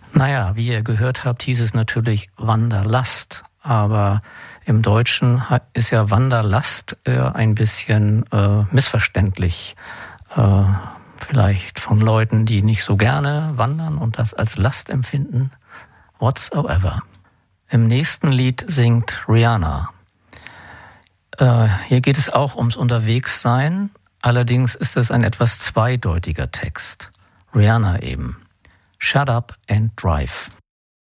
Naja, wie ihr gehört habt, hieß es natürlich Wanderlast, aber im Deutschen ist ja Wanderlast ein bisschen missverständlich. Vielleicht von Leuten, die nicht so gerne wandern und das als Last empfinden. Whatsoever. Im nächsten Lied singt Rihanna. Hier geht es auch ums Unterwegssein, allerdings ist es ein etwas zweideutiger Text. Rihanna eben. Shut up and drive.